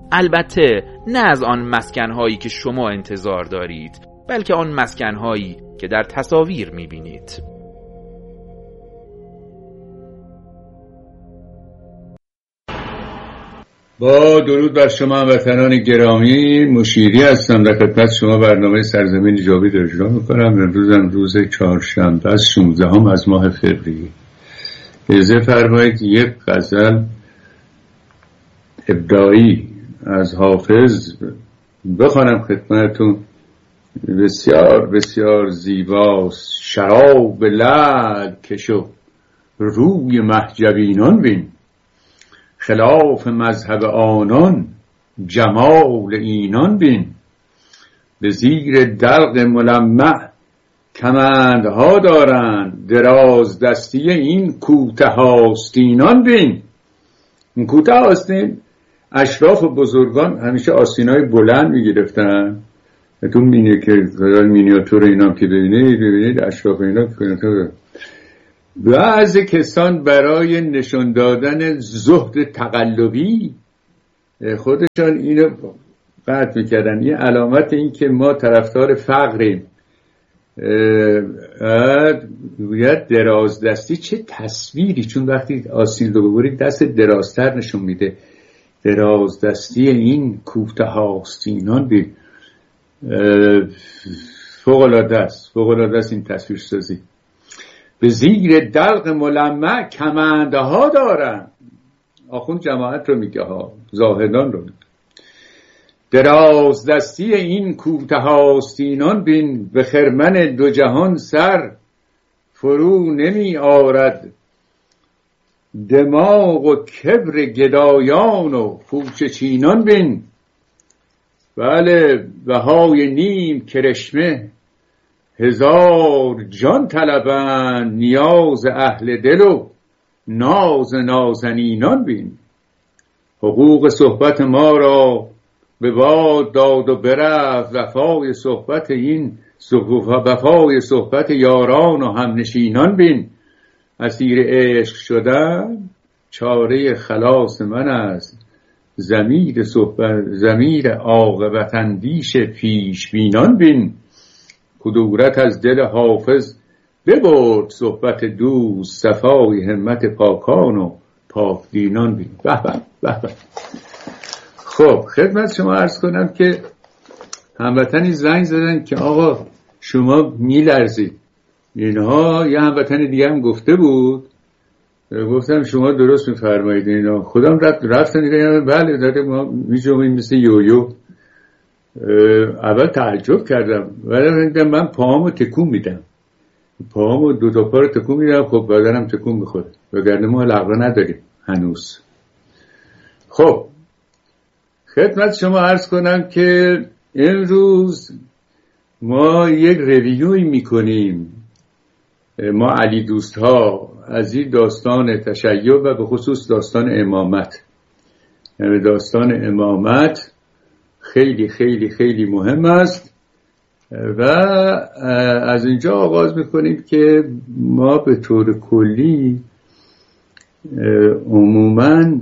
S3: البته نه از آن مسکنهایی که شما انتظار دارید، بلکه آن مسکنهایی که در تصاویر میبینید.
S4: با درود بر شما وطنان گرامی، مشیری هستم در خدمت شما برنامه سرزمین جاوید را اجرا میکنم. امروزم روز چهارشنبه است، شانزدهم از ماه فوریه. اجازه فرمایید یک غزل ابداعی از حافظ بخوانم خدمتتون. بسیار بسیار زیباست. شراب لعل کشو روی محجبینان بین، خلاف مذهب آنان جمال اینان بین. به زیر دلق ملمع کمندها دارند، دراز دستی این کوته آستینان بین. این کوته آستین اشراف بزرگان همیشه آستینای بلند میگرفتن. تو مینیه که مینیاتور اینام که ببینید ببینید اشراف اینا که بعض کسان برای نشان دادن زهد تقلبی خودشان اینو قطع میکردن. این علامت این که ما طرفدار فقریم. گوید دراز دستی، چه تصویری، چون وقتی آستین رو ببرید دست درازتر نشون میده. دراز دستی این کوفته آستینان به فوق العاده است، فوق العاده است این تصویر سازی. به زیر دلق ملمع کمنده ها دارن. آخوند جماعت رو میگه ها، زاهدان رو میگه. دراز دستی این کوته آستینان بین، به خرمن دو جهان سر فرو نمی آرد. دماغ و کبر گدایان و خوچه چینان بین. بله بهای نیم کرشمه هزار جان طلبند، نیاز اهل دل و ناز نازنینان بین. حقوق صحبت ما را به باد داد و برفت، وفای صحبت این وفای صحبت یاران و همنشینان بین. اسیر عشق شدن چاره خلاص من است، ضمیر صحبت ضمیر عاقبت اندیش پیش بینان بین. کدورت از دل حافظ ببرد صحبت دوست، صفای همت پاکان و پاک دینان بین. به به به به. خب خدمت شما عرض کنم که هموطنی زنگ زدن که آقا شما میلرزید. اینها یه هموطن دیگه هم گفته بود، گفتم شما درست میفرمایید. اینا خودم رفت رفتن دیگه، بله داره ما میجومیم مثل یویو. اول تعجب کردم ولی من پاهامو تکون میدم، پاهامو دو تا پا رو تکون میدم. خب بدنم تکون میخوره، وگرنه ما لغوه نداریم هنوز. خب خدمت شما عرض کنم که امروز ما یک ریویوی میکنیم، ما علی دوست ها، از این داستان تشیع و به خصوص داستان امامت. یعنی داستان امامت خیلی خیلی خیلی مهم است و از اینجا آغاز میکنیم که ما به طور کلی عموماً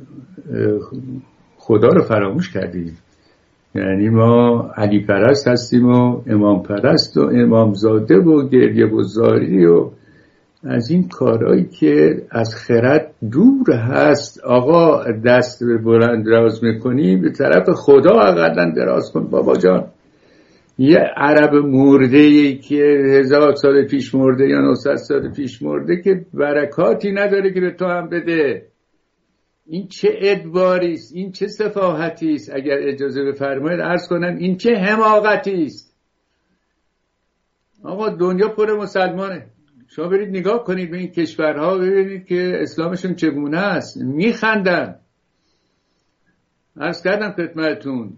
S4: خدا رو فراموش کردیم. یعنی ما علی پرست هستیم و امام پرست و امام زاده و گریه گذاری و از این کارهایی که از خرد دور هست. آقا دست به بلند دراز میکنی به طرف خدا اقلا دراز کن بابا جان. یه عرب مرده که هزار سال پیش مرده یا نهصد سال پیش مرده که برکاتی نداره که به تو هم بده. این چه ادباری است، این چه سفاهتی است. اگر اجازه بفرمایید عرض کنم این چه حماقتی است. آقا دنیا پر مسلمانه، شما برید نگاه کنید به این کشورها ببینید که اسلامشون چگونه است، میخندن. عرض کردم خدمتتون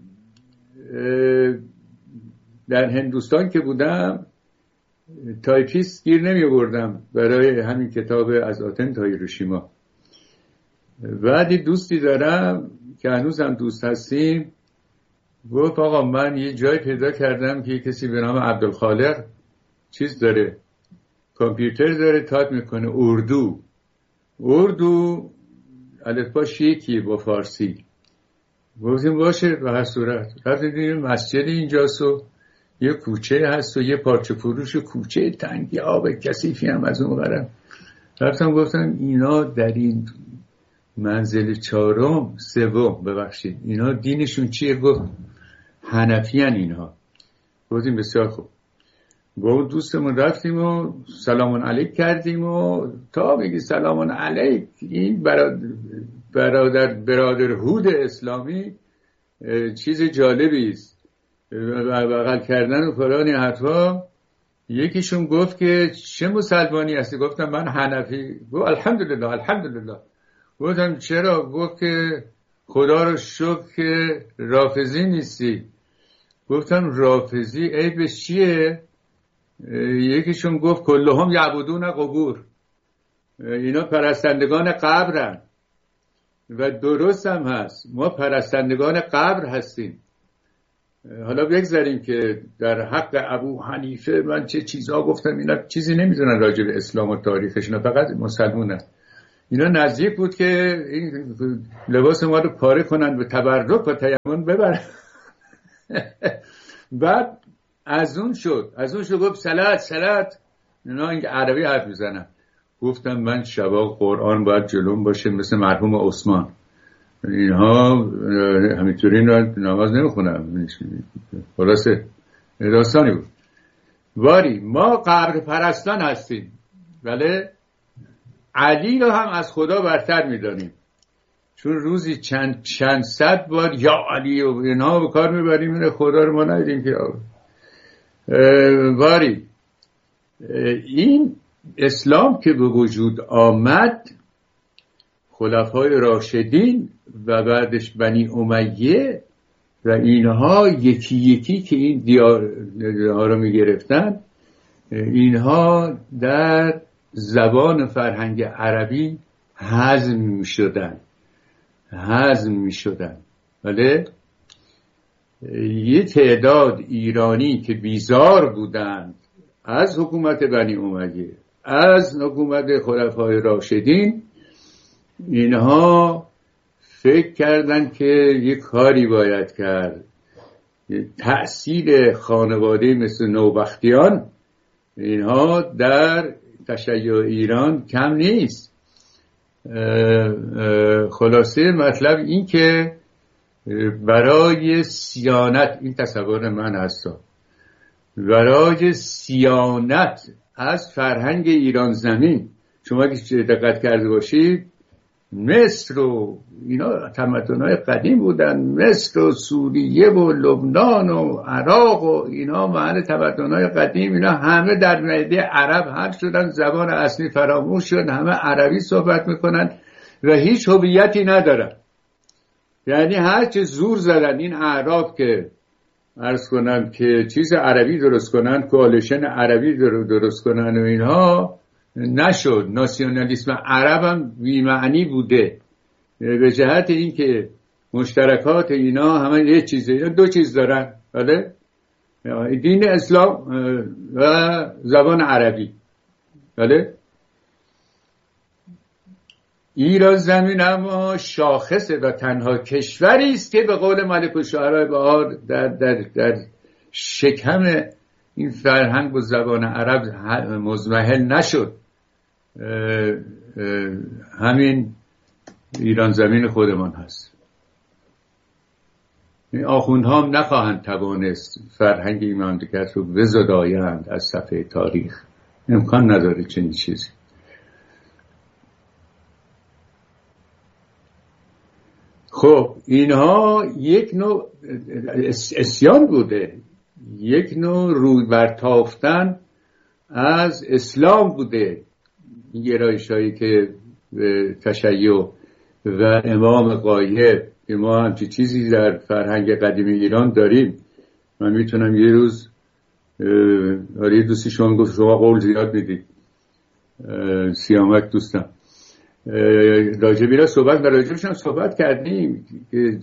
S4: در هندوستان که بودم تایپیست گیر نمی آوردم برای همین کتاب از آتن تا هیروشیما. بعدی دوستی دارم که هنوز هم دوست هستیم، گفت آقا من یه جای پیدا کردم که کسی به نام عبدالخالق چیز داره، کامپیوتر داره تایپ میکنه، اردو اردو الفباش یکی با فارسی. گفتیم باشه به هر صورت. رفتیم دیدیم مسجد اینجاست و یه کوچه هست و یه پارچه فروش کوچه تنگی آب کثیفی هم از اون برم. رفتم گفتم اینا در این منزل چهارم سوم ببخشید اینا دینشون چیه؟ گفت حنفیان اینها. گفتیم بسیار خوب. با اون دوستمون رفتیم و سلام علیک کردیم و تا میگی سلام علیک این برادر برادر برادرهود اسلامی چیز جالبی است، بغل کردن و فلان حرفا. یکیشون گفت که چه مسلمانی هستی؟ گفتم من حنفی. گفت الحمدلله الحمدلله. گفتم چرا؟ گفت که خدا رو شکر که رافضی نیستی. گفتم رافضی عیبش چیه؟ یکیشون گفت کلهم یعبدون قبور، اینا پرستندگان قبرن. و درست هم هست، ما پرستندگان قبر هستیم. حالا بگذاریم که در حق ابو حنیفه من چه چیزها گفتم، اینا چیزی نمیدونن راجع به اسلام و تاریخش، اینا فقط مسلمونن. اینا نزدیک بود که این لباس ما رو پاره کنن به تبرک و تیمم ببرن. بعد از اون شد از اون شد گفت صلات صلات، اینا این عربی حرف میزنن. گفتم من شبا قرآن باید جلوم باشه مثل مرحوم عثمان، اینها همینطوری نماز نمیخونم. خلاصه داستانی بود. واری ما قبر پرستان هستیم، بله، علی رو هم از خدا برتر میدانیم، چون روزی چند چند صد بار یا علی و اینها به کار میبریم، این خدا رو ما ندیدیم که واری. این اسلام که به وجود آمد، خلفای راشدین و بعدش بنی امیه و اینها یکی یکی که این دیار رو می گرفتن، اینها در زبان فرهنگ عربی هضم می شدن هضم می شدن ولی یه تعداد ایرانی که بیزار بودند از حکومت بنی امیه، از حکومت خلفای راشدین، اینها فکر کردن که یک کاری باید کرد. تأثیر خانواده مثل نوبختیان اینها در تشیع ایران کم نیست. خلاصه مطلب این که برای صیانت، این تصور من هست، برای صیانت از فرهنگ ایران زمین، شما که دقت کرده باشید مصر و اینا تمدن‌های قدیم بودن، مصر و سوریه و لبنان و عراق و اینا محل تمدن‌های قدیم، اینا همه در معده عرب حل شدن، زبان اصلی فراموش شد، همه عربی صحبت میکنن و هیچ هویتی ندارن. یعنی هر چه زور زدن این اعراب که عرض کنن که چیز عربی درست کنن، کوالشن عربی درست کنن و اینها، نشد. ناسیونالیسم عرب هم بی‌معنی بوده به جهت این که مشترکات اینا همه یه چیزه، اینا دو چیز دارن، بله، دین اسلام و زبان عربی، بله. ایران زمین اما شاخصه و تنها کشوری است که به قول ملک الشعراء بهار در, در, در شکم این فرهنگ و زبان عرب مزمحل نشد. اه اه همین ایران زمین خودمان هست. این آخوندها هم نخواهند توانست فرهنگ این مملکت رو بزدایند از صفحه تاریخ، امکان نداره چنین چیزی. خب اینها یک نوع اسیان بوده، یک نوع روی برتافتن از اسلام بوده. این گرایش هایی که تشیع و امام غایب، ما همچی چیزی در فرهنگ قدیم ایران داریم. من میتونم یه روز یه دوستی شما گفت شما قول زیاد میدید، سیامک دوستم، راجبی را صحبت و راجبش هم صحبت کردیم که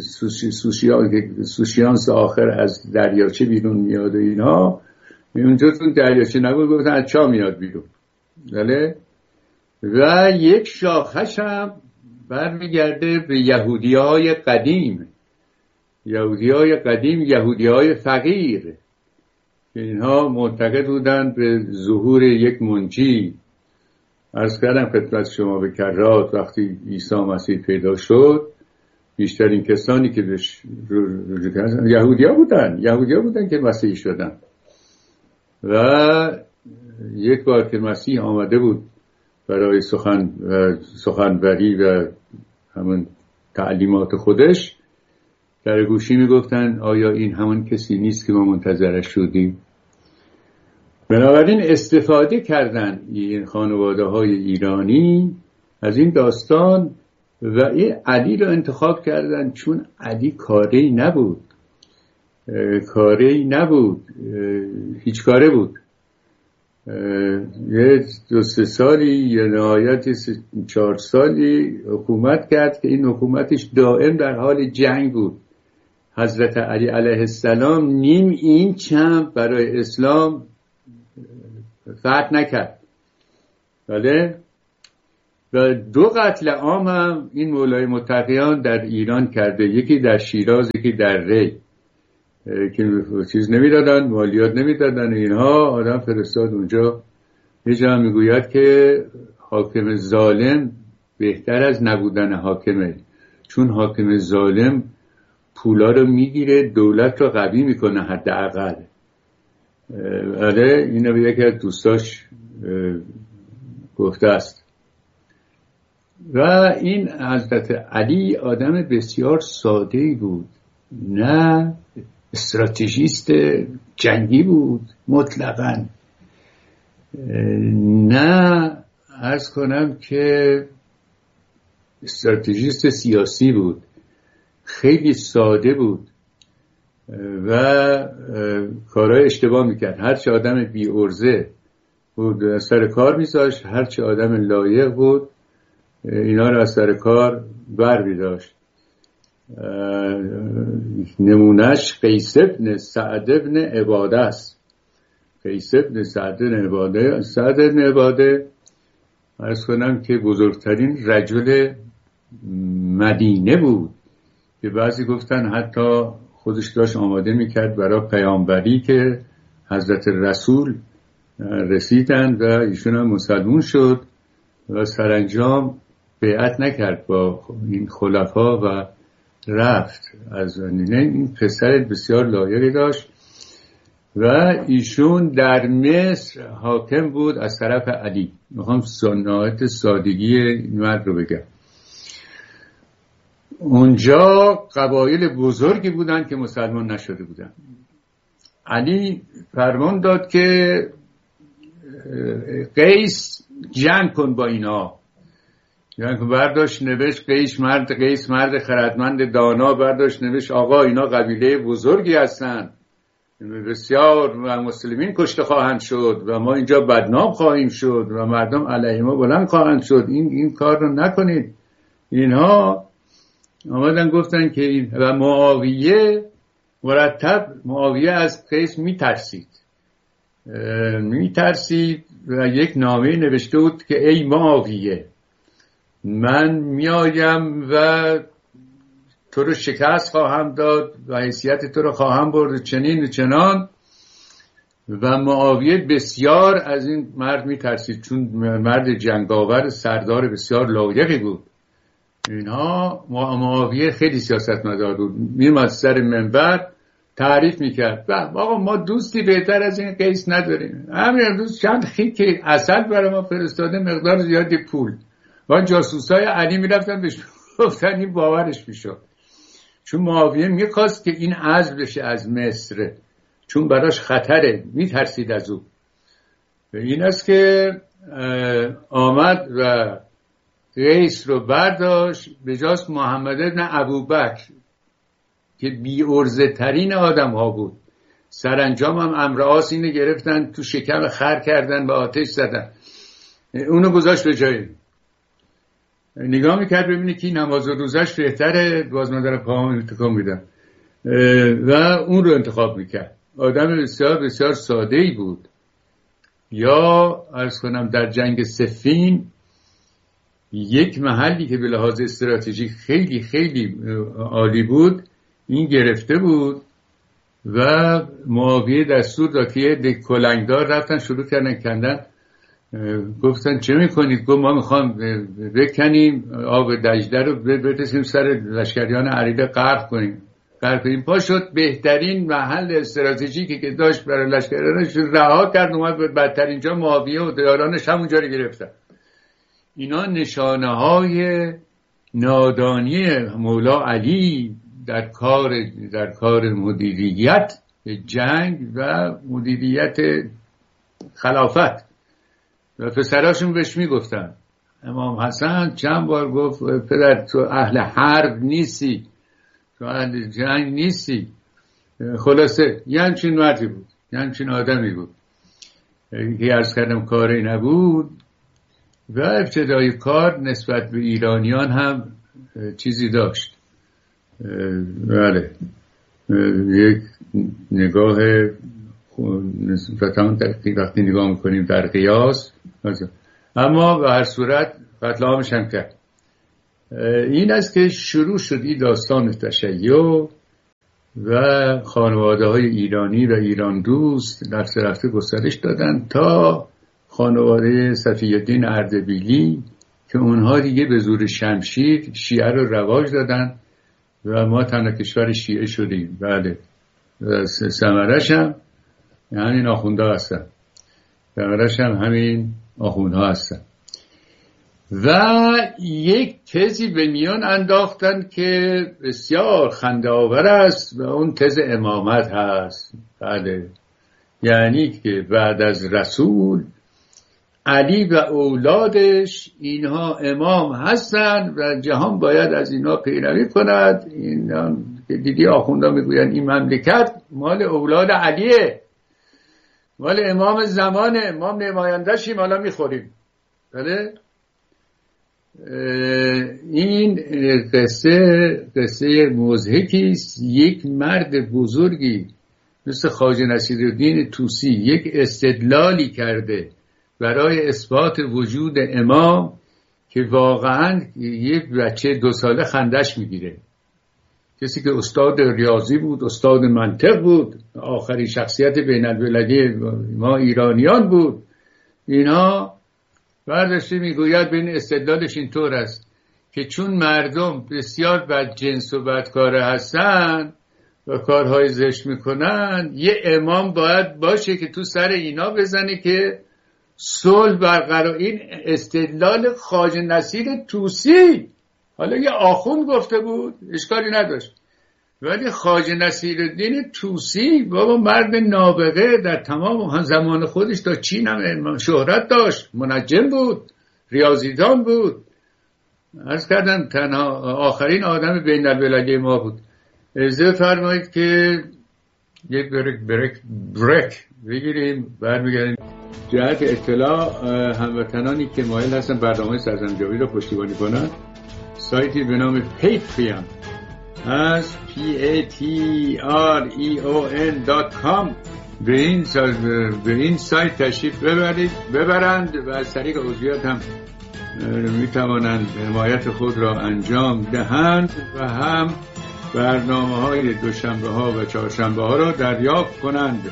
S4: سوشیانس آخر از دریاچه بیرون میاد و اینها، اونجا تون دریاچه نبود، گفتن از چا میاد بیرون، بله. و یک شاخش هم برمیگرده به یهودی های قدیم، یهودی های قدیم، یهودی های فقیر، اینها معتقد بودند به ظهور یک منجی. عرض کردم خدمت شما به کرات وقتی عیسی مسیح پیدا شد، بیشترین کسانی که بهش رجوع کردن یهودی ها بودن، یهودی ها بودن که مسیحی شدن. و یک بار که مسیح آمده بود برای سخن و سخنوری و همون تعلیمات خودش، در گوشی میگفتن آیا این همون کسی نیست که ما منتظرش شدیم؟ بنابراین استفاده کردن این خانواده های ایرانی از این داستان و این علی رو انتخاب کردن، چون علی کاری نبود، کاری نبود، هیچ کاره بود. یه دو سه سالی یا نهایت چهار سالی حکومت کرد که این حکومتش دائم در حال جنگ بود. حضرت علی علیه السلام نیم اینچ هم برای اسلام فتح نکرد. بله. و دو قتل عام هم این مولای متقیان در ایران کرده، یکی در شیراز، یکی در ری، که چیز نمیدادن، مالیات نمیدادن. اینها آدم فرستاد اونجا. یه جا میگوید که حاکم ظالم بهتر از نبودن حاکمه، چون حاکم ظالم پولا رو میگیره، دولت رو قوی میکنه حداقل. آره اینو به یکی از دوستاش گفته است. و این حضرت علی آدم بسیار ساده‌ای بود، نه استراتژیست جنگی بود مطلقاً، نه عرض کنم که استراتژیست سیاسی بود، خیلی ساده بود و کارهای اشتباه میکرد. هرچه آدم بی ارزه بود از سر کار میذاشت، هرچه آدم لایق بود اینا رو از سر کار بر میداشت. نمونش قیس ابن سعد ابن عباده است. قیس ابن سعد ابن عباده سعد ابن عباده عرض کنم که بزرگترین رجل مدینه بود، که بعضی گفتن حتی خودش داشت آماده میکرد برای پیامبری که حضرت رسول رسیدن و ایشون هم مسلمون شد و سرانجام بیعت نکرد با این خلفا و رفت از مدینه. این پسر بسیار لایقی داشت و ایشون در مصر حاکم بود از طرف علی. میخوام سنت سادگی این مرد رو بگم. اونجا قبایل بزرگی بودن که مسلمان نشده بودن. علی فرمان داد که قیس جنگ کن با اینا. یعنی برداشت نوشت قیس مرد قیس مرد خردمند دانا، برداشت نوشت آقا اینا قبیله بزرگی هستن، بسیار و مسلمین کشته خواهند شد و ما اینجا بدنام خواهیم شد و مردم علیه ما بلند خواهند شد، این این کار رو نکنید. اینها آمدن گفتن که این و معاویه مرتب معاویه از قیس میترسید میترسید و یک نامه نوشته بود که ای معاویه من میایم و تو رو شکست خواهم داد و حیثیت تو رو خواهم برد چنین و چنان. و معاویه بسیار از این مرد میترسید، چون مرد جنگاور سردار بسیار لایقی بود. اینها معاویه خیلی سیاستمدار بود، میومد سر منبر تعریف میکرد آقا ما دوستی بهتر از این قیس نداریم، همین دوست چند خیک عسل برای ما فرستاده، مقدار زیادی پول. و جاسوسای علی میرفتن بهش گفتن این باورش میشد، چون معاویه میخواست که این عزل بشه از مصر، چون براش خطره، میترسید از او. این است که آمد و قیس رو برداشت به جاست محمد ابن ابوبکر که بی ارزه ترین آدم ها بود. سرانجام هم امرآس اینو گرفتن تو شکم خر کردن و آتش زدن، اونو گذاشت به جایی. نگاه میکرد ببینه که نماز و روزش بهتره، باز من دارم پاهم انتقام میدم و اون رو انتخاب میکرد. آدم بسیار بسیار ساده‌ای بود. یا عرض کنم در جنگ صفین یک محلی که به لحاظ استراتژیک خیلی خیلی عالی بود این گرفته بود و معاویه دستور داد که یک کلنگدار رفتن شروع کردن کندن. گفتن چه میکنید؟ گفت ما میخوام بکنیم آب دجله رو بتسیم سر لشکریان عریضه غرق کنیم. غرق کنیم پا شد بهترین محل استراتژیکی که داشت برای لشکریانش رها کرد، اومد به بدترین جا. معاویه و دیارانش همونجا رو گرفتن. اینا نشانه های نادانی مولا علی در کار در کار مدیریت جنگ و مدیریت خلافت. و پسراشون بهش میگفتن، امام حسن چند بار گفت پدر تو اهل حرب نیستی، تو اهل جنگ نیستی. خلاصه یه همچین مردی بود، یه همچین آدمی بود که عرض کردم کاری نبود. و ابتدای کار نسبت به ایرانیان هم چیزی داشت. بله یک نگاه نسبتاً وقتی نگاه میکنیم در قیاس، اما به هر صورت قتل عامش هم کرد. این است که شروع شد این داستان تشیع و خانواده های ایرانی و ایران دوست رفته رفته گسترش دادن تا خانواده صفی الدین اردبیلی که اونها دیگه به زور شمشیر شیعه رو رواج دادن و ما تنها کشور شیعه شدیم. بله، ثمرش هم همین آخوندها هستن، ثمرش هم همین آخوندها هستن. و یک تزی به میان انداختن که بسیار خنده آور است و اون تز امامت هست. بله، یعنی که بعد از رسول علی و اولادش اینها امام هستن و جهان باید از اینها پیروی کند. اینا که دیدی آخوندا میگوین این مملکت مال اولاد علیه، مال امام زمانه، ما نماینده‌شیم، حالا میخوریم. بله، این قصه قصه مضحکی است. یک مرد بزرگی مثل خواجه نصیرالدین طوسی یک استدلالی کرده برای اثبات وجود امام که واقعا یک بچه دو ساله خندش میگیره. کسی که استاد ریاضی بود، استاد منطق بود، آخرین شخصیت بین المللی ما ایرانیان بود، اینا برداشته میگوید بین استدلالش اینطور است که چون مردم بسیار بدجنس و بدکاره هستن و کارهای زشت میکنن، یه امام باید باشه که تو سر اینا بزنه که صلح برقرار. این استدلال خواجه نصیر طوسی، حالا یه آخوند گفته بود اشکالی نداشت، ولی خواجه نصیرالدین طوسی بابا مرد نابغه در تمام زمان خودش تا چین هم شهرت داشت، منجم بود، ریاضیدان بود. عرض کردم تنها آخرین آدم بین المللی ما بود. اجازه فرمایید که یک بریک بریک بریک بگیریم، برمیگردیم. جهت اطلاع هموطنانی که مایل هستن برنامه سرزمین جاوید رو پشتیبانی کنن، سایتی به نام پیتریون از پی ای تی آر ای او ان دات کام به این به این سایت تشریف ببرید ببرند و از طریق عضویت هم می توانند حمایت خود را انجام دهند و هم برنامه های دوشنبه ها و چهارشنبه ها را دریافت کنند.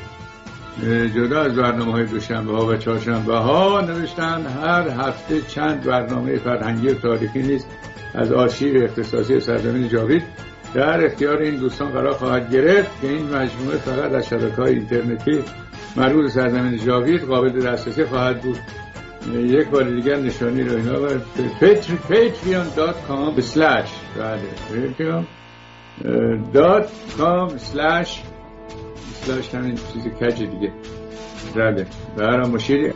S4: جدا از برنامه های دوشنبه ها و چهارشنبه ها نوشتن هر هفته چند برنامه فرهنگی و تاریخی نیست از آرشیو اختصاصی سرزمین جاوید در اختیار این دوستان قرار خواهد گرفت که این مجموعه فقط از شبکه‌های اینترنتی مربوط به سرزمین جاوید قابل دسترسی خواهد بود. یک بار دیگر نشانی رو اینا بر پیتریون دات کام اسلش بله پیتریون دات کام اسلش اسلش همین چیز کج دیگه بله برای مشیری.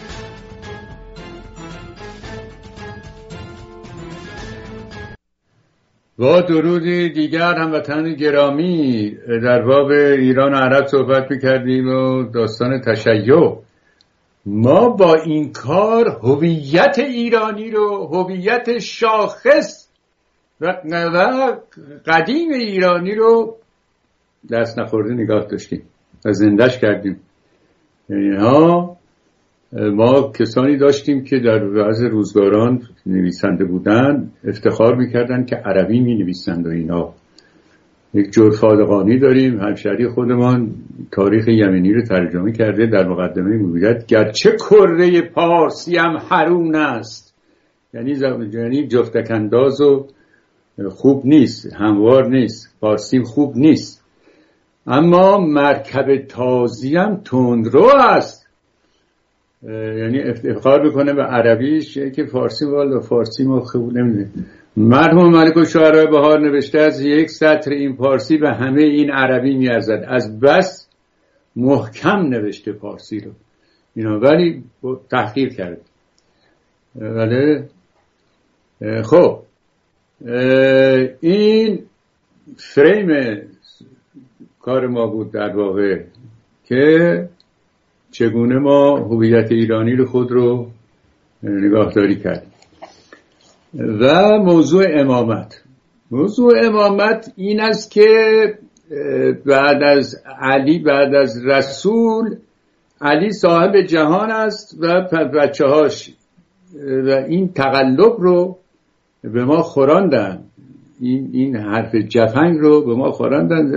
S4: با درودی دیگر هموطنان گرامی در باب ایران و عرب صحبت می‌کردیم و داستان تشیع. ما با این کار هویت ایرانی رو، هویت شاخص و قدیم ایرانی رو دست نخورده نگاه داشتیم و زندش کردیم. اینها ما کسانی داشتیم که در بعض روزگاران نویسنده بودن افتخار میکردن که عربی می نویسند و اینا. یک جرفادقانی داریم، همشهری خودمان تاریخ یمنی رو ترجمه کرده، در مقدمه میگوید گرچه کره پارسی هم حرون است، یعنی یعنی جفتک انداز و خوب نیست، هموار نیست، پارسی خوب نیست، اما مرکب تازی هم تندرو است. یعنی افتخار میکنه به عربیش که فارسی والا فارسی ما خوب نمیده. مرحوم ملک الشعراء بهار نوشته از یک سطر این پارسی به همه این عربی میارزد، از بس محکم نوشته پارسی رو اینا، ولی تحقیر کرد. ولی خب این فریم کار ما بود در واقع که چگونه ما هویت ایرانی رو خود رو نگاهداری کردیم. و موضوع امامت موضوع امامت این است که بعد از علی، بعد از رسول، علی صاحب جهان است و بچه هاش و این تقلب رو به ما خوراندن، این این حرف جفنگ رو به ما خوراندن.